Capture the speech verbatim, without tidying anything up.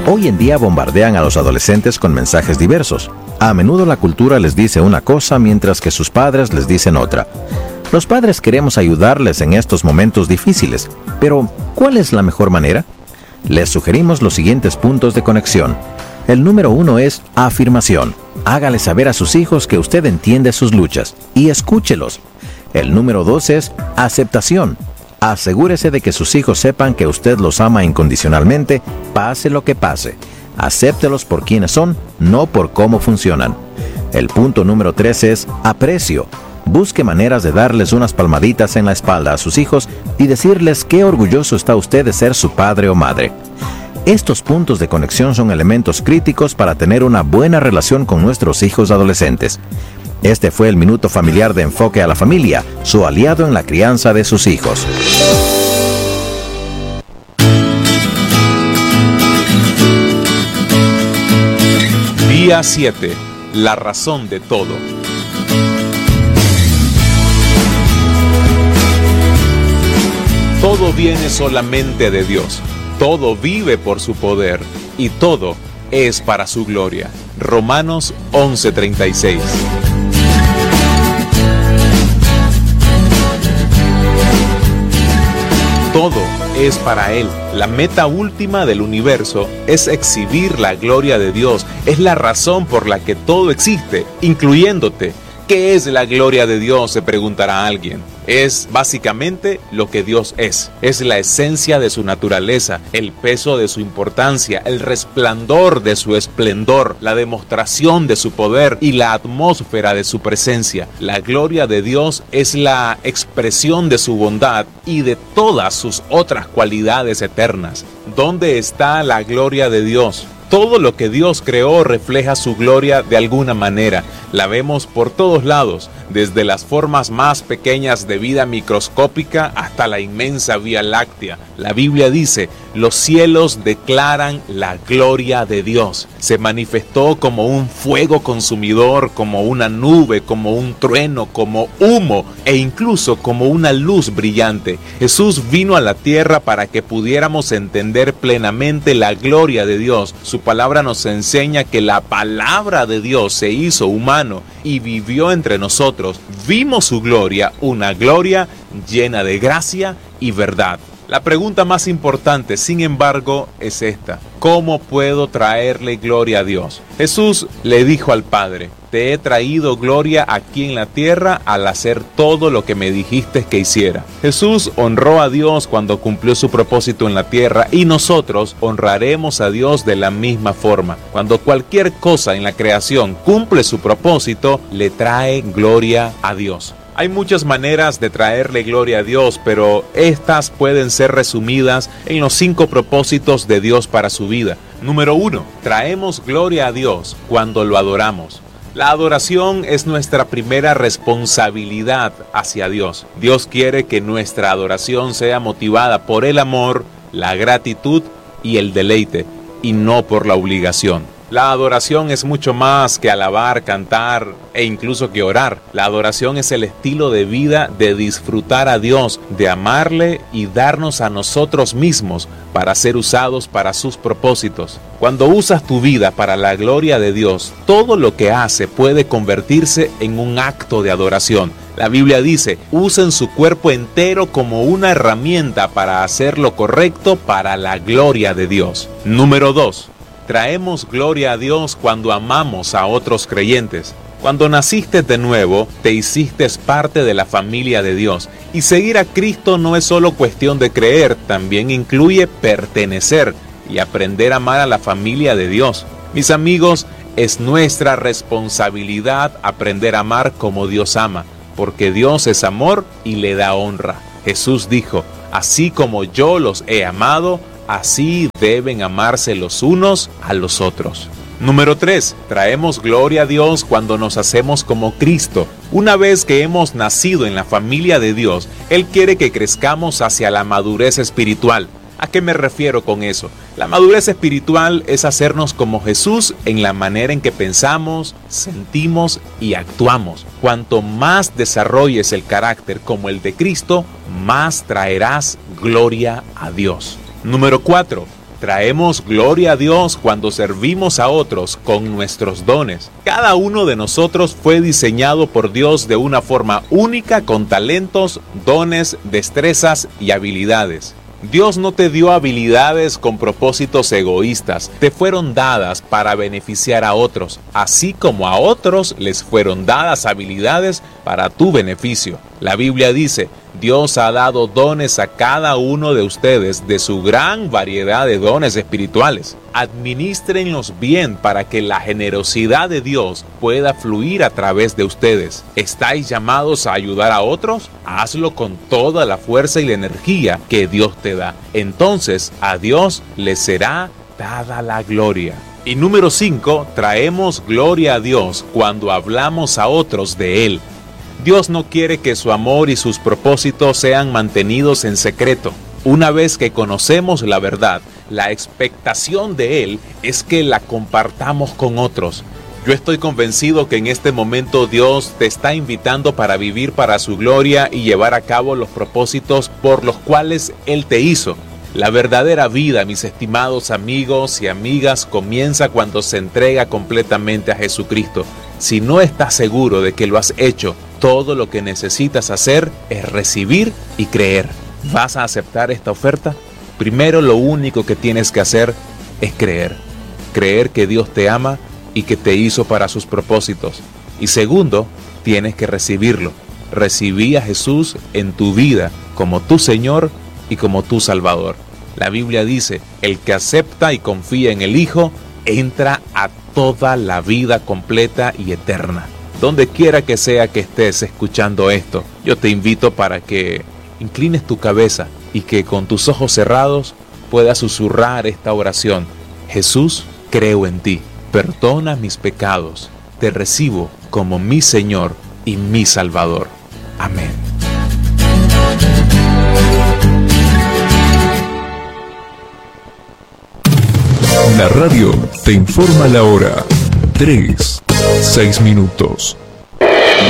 Hoy en día bombardean a los adolescentes con mensajes diversos. A menudo la cultura les dice una cosa mientras que sus padres les dicen otra. Los padres queremos ayudarles en estos momentos difíciles, pero ¿cuál es la mejor manera? Les sugerimos los siguientes puntos de conexión. El número uno es afirmación. Hágale saber a sus hijos que usted entiende sus luchas y escúchelos. El número dos es aceptación. Asegúrese de que sus hijos sepan que usted los ama incondicionalmente, pase lo que pase. Acéptelos por quienes son, no por cómo funcionan. El punto número tres es aprecio. Busque maneras de darles unas palmaditas en la espalda a sus hijos y decirles qué orgulloso está usted de ser su padre o madre. Estos puntos de conexión son elementos críticos para tener una buena relación con nuestros hijos adolescentes. Este fue el Minuto Familiar de Enfoque a la Familia, su aliado en la crianza de sus hijos. Día siete. La razón de todo. Todo viene solamente de Dios. Todo vive por su poder y todo es para su gloria. Romanos once treinta y seis. Todo es para Él. La meta última del universo es exhibir la gloria de Dios. Es la razón por la que todo existe, incluyéndote. ¿Qué es la gloria de Dios?, se preguntará alguien. Es básicamente lo que Dios es. Es la esencia de su naturaleza, el peso de su importancia, el resplandor de su esplendor, la demostración de su poder y la atmósfera de su presencia. La gloria de Dios es la expresión de su bondad y de todas sus otras cualidades eternas. ¿Dónde está la gloria de Dios? Todo lo que Dios creó refleja su gloria de alguna manera. La vemos por todos lados, desde las formas más pequeñas de vida microscópica hasta la inmensa Vía Láctea. La Biblia dice, los cielos declaran la gloria de Dios. Se manifestó como un fuego consumidor, como una nube, como un trueno, como humo e incluso como una luz brillante. Jesús vino a la tierra para que pudiéramos entender plenamente la gloria de Dios. Su palabra nos enseña que la palabra de Dios se hizo humano y vivió entre nosotros. Vimos su gloria, una gloria llena de gracia y verdad. La pregunta más importante, sin embargo, es esta: ¿cómo puedo traerle gloria a Dios? Jesús le dijo al Padre: te he traído gloria aquí en la tierra al hacer todo lo que me dijiste que hiciera. Jesús honró a Dios cuando cumplió su propósito en la tierra y nosotros honraremos a Dios de la misma forma. Cuando cualquier cosa en la creación cumple su propósito, le trae gloria a Dios. Hay muchas maneras de traerle gloria a Dios, pero estas pueden ser resumidas en los cinco propósitos de Dios para su vida. Número uno, traemos gloria a Dios cuando lo adoramos. La adoración es nuestra primera responsabilidad hacia Dios. Dios quiere que nuestra adoración sea motivada por el amor, la gratitud y el deleite, y no por la obligación. La adoración es mucho más que alabar, cantar e incluso que orar. La adoración es el estilo de vida de disfrutar a Dios, de amarle y darnos a nosotros mismos para ser usados para sus propósitos. Cuando usas tu vida para la gloria de Dios, todo lo que hace puede convertirse en un acto de adoración. La Biblia dice, usen su cuerpo entero como una herramienta para hacer lo correcto para la gloria de Dios. Número dos. Traemos gloria a Dios cuando amamos a otros creyentes. Cuando naciste de nuevo, te hiciste parte de la familia de Dios. Y seguir a Cristo no es solo cuestión de creer, también incluye pertenecer y aprender a amar a la familia de Dios. Mis amigos, es nuestra responsabilidad aprender a amar como Dios ama, porque Dios es amor y le da honra. Jesús dijo, así como yo los he amado, así deben amarse los unos a los otros. Número tres. Traemos gloria a Dios cuando nos hacemos como Cristo. Una vez que hemos nacido en la familia de Dios, Él quiere que crezcamos hacia la madurez espiritual. ¿A qué me refiero con eso? La madurez espiritual es hacernos como Jesús en la manera en que pensamos, sentimos y actuamos. Cuanto más desarrolles el carácter como el de Cristo, más traerás gloria a Dios. Número cuatro. Traemos gloria a Dios cuando servimos a otros con nuestros dones. Cada uno de nosotros fue diseñado por Dios de una forma única con talentos, dones, destrezas y habilidades. Dios no te dio habilidades con propósitos egoístas, te fueron dadas para beneficiar a otros, así como a otros les fueron dadas habilidades para tu beneficio. La Biblia dice, Dios ha dado dones a cada uno de ustedes de su gran variedad de dones espirituales. Adminístrenlos bien para que la generosidad de Dios pueda fluir a través de ustedes. ¿Estáis llamados a ayudar a otros? Hazlo con toda la fuerza y la energía que Dios te da. Entonces a Dios le será dada la gloria. Y número cinco, traemos gloria a Dios cuando hablamos a otros de Él. Dios no quiere que su amor y sus propósitos sean mantenidos en secreto. Una vez que conocemos la verdad, la expectación de Él es que la compartamos con otros. Yo estoy convencido que en este momento Dios te está invitando para vivir para su gloria y llevar a cabo los propósitos por los cuales Él te hizo. La verdadera vida, mis estimados amigos y amigas, comienza cuando se entrega completamente a Jesucristo. Si no estás seguro de que lo has hecho, todo lo que necesitas hacer es recibir y creer. ¿Vas a aceptar esta oferta? Primero, lo único que tienes que hacer es creer. Creer que Dios te ama y que te hizo para sus propósitos. Y segundo, tienes que recibirlo. Recibí a Jesús en tu vida como tu Señor y como tu Salvador. La Biblia dice, el que acepta y confía en el Hijo, entra a toda la vida completa y eterna. Donde quiera que sea que estés escuchando esto, yo te invito para que inclines tu cabeza y que con tus ojos cerrados puedas susurrar esta oración. Jesús, creo en ti, perdona mis pecados, te recibo como mi Señor y mi Salvador. Amén. La radio te informa la hora. tres, seis minutos.